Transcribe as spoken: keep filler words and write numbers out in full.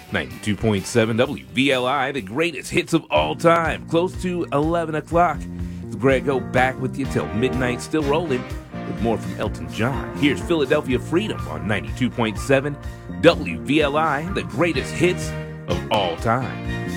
ninety-two point seven W V L I, the greatest hits of all time. Close to eleven o'clock. It's Grego back with you till midnight, still rolling with more from Elton John. Here's Philadelphia Freedom on ninety-two point seven W V L I, the greatest hits of all time.